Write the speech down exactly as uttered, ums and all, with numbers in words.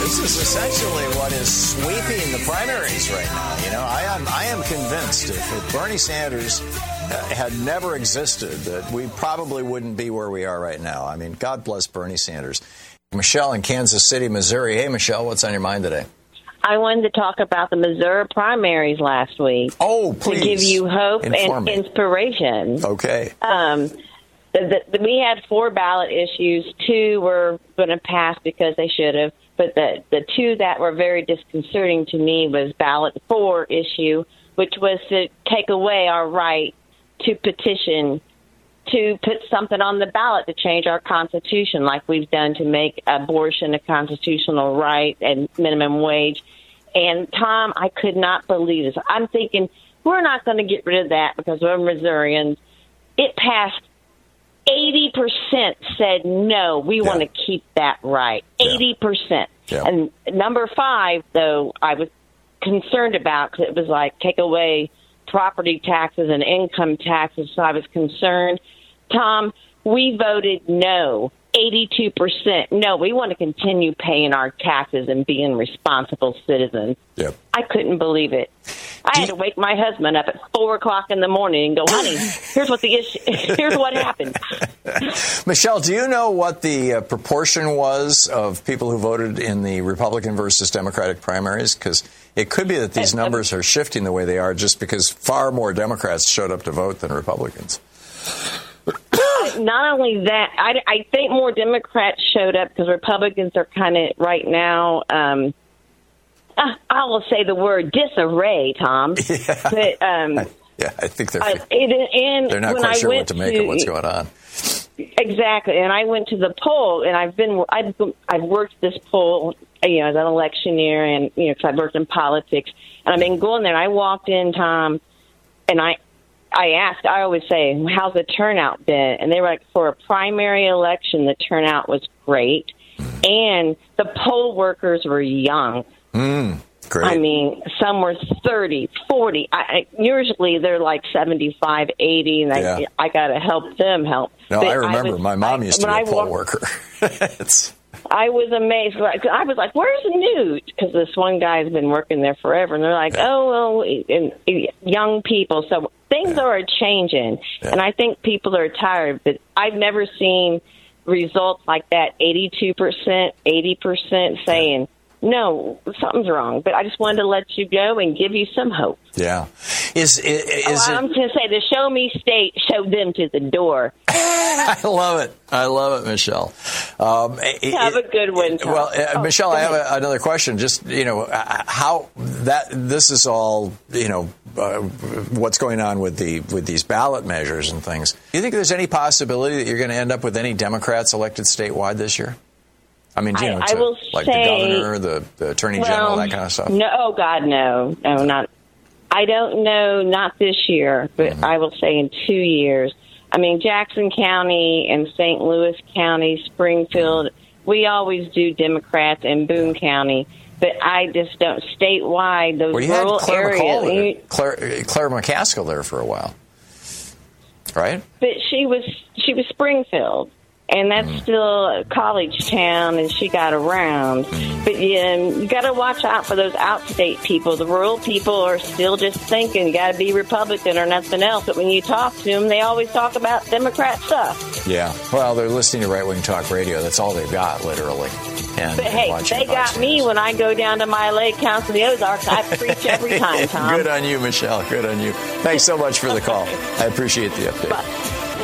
This is essentially what is sweeping the primaries right now. You know, I am I am convinced if, if Bernie Sanders uh, had never existed, that we probably wouldn't be where we are right now. I mean, God bless Bernie Sanders. Michelle in Kansas City, Missouri. Hey, Michelle, what's on your mind today? I wanted to talk about the Missouri primaries last week. Oh, please. To give you hope Inform and me. inspiration. Okay. Um, the, the, we had four ballot issues. Two were going to pass because they should have. But the, the two that were very disconcerting to me was ballot four issue, which was to take away our right to petition to put something on the ballot to change our Constitution, like we've done to make abortion a constitutional right and minimum wage. And, Tom, I could not believe this. I'm thinking, we're not going to get rid of that because we're Missourians. It passed. eighty percent said no, we yeah. want to keep that right. eighty percent. Yeah. And number five, though, I was concerned about because it was like take away property taxes and income taxes, so I was concerned. Tom, we voted no, eighty-two percent. No, we want to continue paying our taxes and being responsible citizens. Yep. I couldn't believe it. I had to wake my husband up at four o'clock in the morning and go, honey, here's what the issue, here's what happened. Michelle, do you know what the uh, proportion was of people who voted in the Republican versus Democratic primaries? Because it could be that these numbers are shifting the way they are just because far more Democrats showed up to vote than Republicans. Not only that, I, I think more Democrats showed up because Republicans are kind of right now, um, uh, I will say the word disarray, Tom. Yeah, but, um, I, yeah, I think they're, uh, it, and they're not when quite I sure went what to make to, of what's going on. Exactly, and I went to the poll, and I've been I've, I've worked this poll, you know, as an electioneer, and you know, because I've worked in politics, and I've been going there. And I walked in, Tom, and I. I asked, I always say, how's the turnout been? And they were like, for a primary election, the turnout was great. And the poll workers were young. Mm, great. I mean, some were thirty, forty. I, I, usually they're like seventy-five, eighty, and yeah. I, I got to help them help. No, but I remember. I was, my mom used to be I, a poll walked, worker. it's... I was amazed. I was like, where's Newt? Because this one guy's been working there forever. And they're like, yeah. oh, well, and, and young people. So things yeah. are changing. Yeah. And I think people are tired. But I've never seen results like that, eighty-two percent, eighty percent saying, yeah. no, something's wrong. But I just wanted to let you go and give you some hope. Yeah. Is, is, is oh, I'm going to say the show me state showed them to the door. I love it. I love it, Michelle. Um, have it, a good one, Tom. Well, uh, oh, Michelle, I have a, another question. Just, you know, how that this is all, you know, uh, what's going on with the with these ballot measures and things. Do you think there's any possibility that you're going to end up with any Democrats elected statewide this year? I mean, you know, I, I will like say, the governor, the, the attorney well, general, that kind of stuff. No, oh God, no, no, not. I don't know, not this year, but mm-hmm. I will say in two years. I mean, Jackson County and Saint Louis County, Springfield, mm-hmm. we always do Democrats, and Boone County, but I just don't statewide those well, you rural had Claire areas. You, Claire, Claire McCaskill there for a while, right? But she was she was Springfield. And that's mm. still a college town, and she got around. Mm. But yeah, you got to watch out for those outstate people. The rural people are still just thinking you got to be Republican or nothing else. But when you talk to them, they always talk about Democrat stuff. Yeah. Well, they're listening to right-wing talk radio. That's all they've got, literally. And, but hey, and they got me when I go down to my Lake Council, the Ozarks. I preach every time, Tom. Good on you, Michelle. Good on you. Thanks so much for the call. I appreciate the update. Bye.